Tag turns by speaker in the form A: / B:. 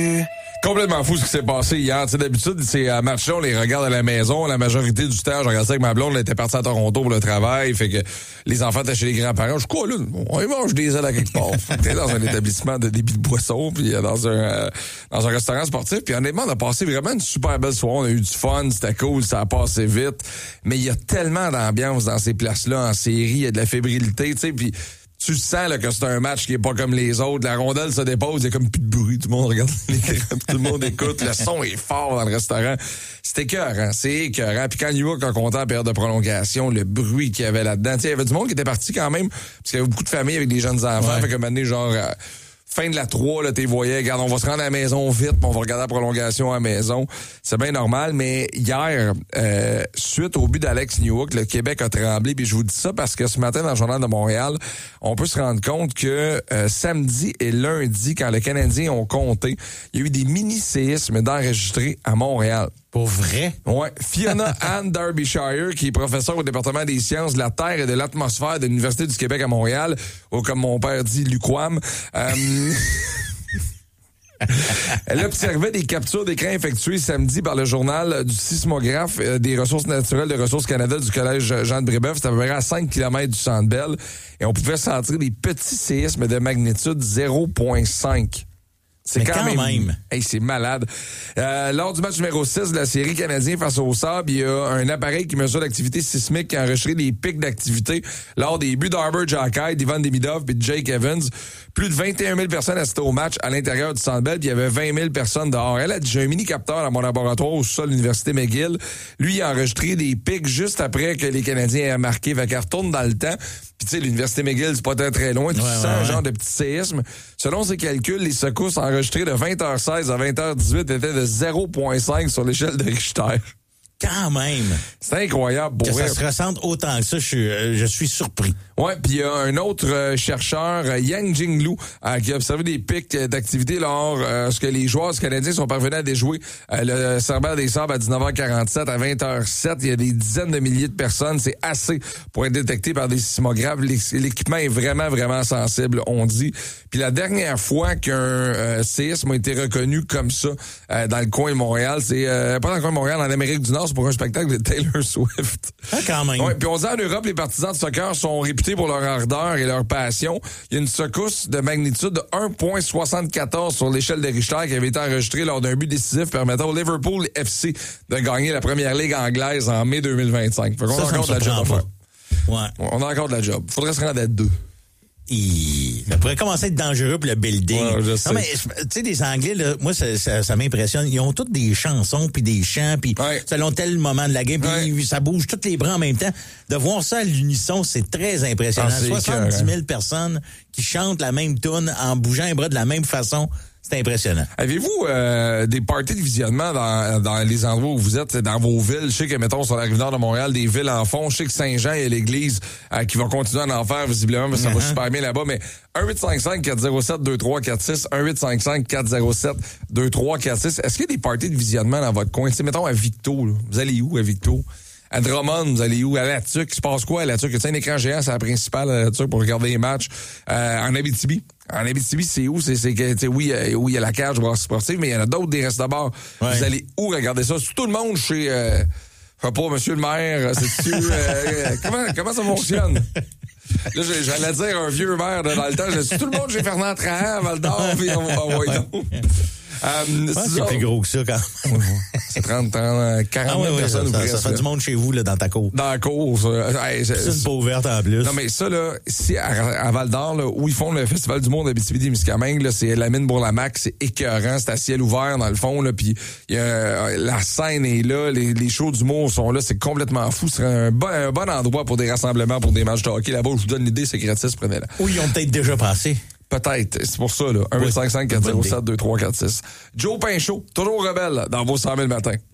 A: Complètement fou ce qui s'est passé hier. Tu sais, d'habitude, c'est à Marchand, on les regarde à la maison. La majorité du temps, je regardais ça avec ma blonde, elle était partie à Toronto pour le travail. Fait que les enfants étaient chez les grands-parents. Je crois, là, on y mange des ailes à quelque part. T'es dans un établissement de débit de boisson, puis dans un restaurant sportif. Puis honnêtement, on a passé vraiment une super belle soirée. On a eu du fun, c'était cool, ça a passé vite. Mais il y a tellement d'ambiance dans ces places-là en série. Il y a de la fébrilité, tu sais, puis tu sens là, que c'est un match qui est pas comme les autres. La rondelle se dépose, il y a comme plus de bruit. Tout le monde regarde l'écran, tout le monde écoute. Le son est fort dans le restaurant. C'est écœurant, c'est écœurant. Puis quand New York a compté en période de prolongation, le bruit qu'il y avait là-dedans. Tu sais, il y avait du monde qui était parti quand même, parce qu'il y avait beaucoup de familles avec des jeunes enfants.
B: Ouais.
A: Fait que maintenant, genre... fin de la 3, là, t'es voyais, regarde, on va se rendre à la maison vite, puis on va regarder la prolongation à la maison. C'est bien normal, mais hier, suite au but d'Alex Newhook, le Québec a tremblé, puis je vous dis ça parce que ce matin, dans le Journal de Montréal, on peut se rendre compte que samedi et lundi, quand les Canadiens ont compté, il y a eu des mini-séismes d'enregistrés à Montréal.
B: Pour vrai?
A: Ouais. Fiona Ann Derbyshire, qui est professeure au département des sciences de la Terre et de l'atmosphère de l'Université du Québec à Montréal, ou comme mon père dit, l'UQAM. Elle observait des captures d'écran effectuées samedi par le journal du sismographe des ressources naturelles de Ressources Canada du collège Jean de Brébeuf. C'était à peu près à 5 km du Centre Bell. Et on pouvait sentir des petits séismes de magnitude 0.5. C'est quand même. Hey, c'est malade. Lors du match numéro 6 de la série Canadien face au Sable, il y a un appareil qui mesure l'activité sismique qui a enregistré des pics d'activité lors des buts d'Arbor Xhekaj, d'Ivan Demidov et de Jake Evans. Plus de 21 000 personnes assistaient au match à l'intérieur du Centre Bell, puis il y avait 20 000 personnes dehors. Elle a dit, j'ai un mini-capteur dans mon laboratoire au sol de l'Université McGill. Lui, il a enregistré des pics juste après que les Canadiens aient marqué. Fait qu'elle retourne dans le temps. Puis tu sais, l'Université McGill, c'est pas très loin. Tu sens un genre de petit séisme. Selon ses calculs, les secousses enregistrées de 20h16 à 20h18 étaient de 0.5 sur l'échelle de Richter.
B: Quand même.
A: C'est incroyable.
B: Que ça se ressente autant que ça, je suis surpris.
A: Ouais, puis il y a un autre chercheur, Yang Jinglu, qui a observé des pics d'activité lors ce que les joueurs canadiens sont parvenus à déjouer le Cerbère des Sables à 19h47, à 20h07. Il y a des dizaines de milliers de personnes. C'est assez pour être détecté par des sismographes. L'équipement est vraiment, vraiment sensible, on dit. Puis la dernière fois qu'un séisme a été reconnu comme ça dans le coin de Montréal, c'est pas dans le coin de Montréal, en Amérique du Nord, c'est pour un spectacle de Taylor Swift.
B: Ah, quand même.
A: Ouais, puis on dit en Europe, les partisans de soccer sont réputés pour leur ardeur et leur passion. Il y a une secousse de magnitude de 1.74 sur l'échelle de Richter qui avait été enregistrée lors d'un but décisif permettant au Liverpool FC de gagner la première ligue anglaise en mai 2025. Fait qu'on a encore de la job à faire.
B: Ouais.
A: On a encore de la job. Faudrait se rendre à 2.
B: Ça pourrait commencer à être dangereux pour le building.
A: Ouais, je sais.
B: Non, mais tu sais, des Anglais, là, moi, ça m'impressionne. Ils ont toutes des chansons, puis des chants, puis selon tel moment de la game, puis ça bouge tous les bras en même temps. De voir ça à l'unisson, c'est très impressionnant. 70 000 personnes qui chantent la même tune en bougeant les bras de la même façon. C'est impressionnant.
A: Avez-vous des parties de visionnement dans les endroits où vous êtes, dans vos villes? Je sais que, mettons, sur la Rive-Nord de Montréal, des villes en fond. Je sais que Saint-Jean, il y a l'église qui va continuer à en faire, visiblement, mais ça va super bien là-bas. Mais 1-855-407-2346, 1-855-407-2346. Est-ce qu'il y a des parties de visionnement dans votre coin? Tu sais, mettons, à Victo, là. Vous allez où, à Victo? À Drummond, vous allez où? À La Tuque, il se passe quoi à La Tuque? Y a un écran géant, c'est la principale à La Tuque pour regarder les matchs. En Abitibi. En Abitibi, c'est où? C'est que, tu sais, oui, où il y a la cage sportive, mais il y en a d'autres des restaurants. Ouais. Vous allez où regarder ça? C'est tout le monde chez, pas monsieur le maire, c'est-tu, comment ça fonctionne? Là, j'allais dire un vieux maire dans le temps. C'est tout le monde chez Fernand Trahan à Val-d'Or, puis on va envoyer donc.
B: C'est plus gros que ça, quand même.
A: C'est 40 personnes.
B: Ça fait du monde chez vous, là, dans ta cour.
A: Dans la cour.
B: C'est une peau ouverte en plus.
A: Non, mais ça, là, ici, à Val-d'Or, là, où ils font le Festival du monde d'Abitibi-Témiscamingue, là, c'est la mine Bourlamaque, c'est écœurant, c'est à ciel ouvert, dans le fond, là, puis la scène est là, les shows d'humour sont là, c'est complètement fou. Ce serait un bon endroit pour des rassemblements, pour des matchs de hockey. Là-bas, je vous donne l'idée, c'est gratis, prenez-la.
B: Oui, ils ont peut-être déjà passé.
A: Peut-être. C'est pour ça, là. 1-855-407-2346. Joe Pinchot, toujours rebelle dans vos 100 000 matins.